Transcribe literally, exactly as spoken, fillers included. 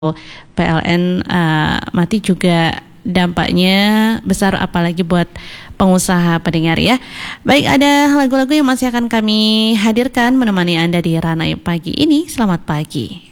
P L N uh, mati juga dampaknya besar, apalagi buat pengusaha pendengar ya. Baik, ada lagu-lagu yang masih akan kami hadirkan menemani Anda di Ranai pagi ini. Selamat pagi.